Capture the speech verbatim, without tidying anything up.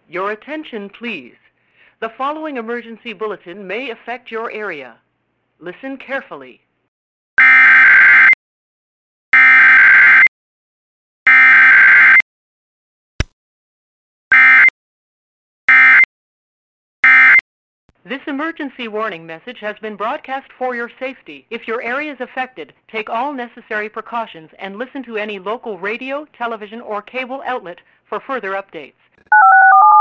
Your attention, please. The following emergency bulletin may affect your area. Listen carefully. This emergency warning message has been broadcast for your safety. If your area is affected, take all necessary precautions and listen to any local radio, television, or cable outlet for further updates.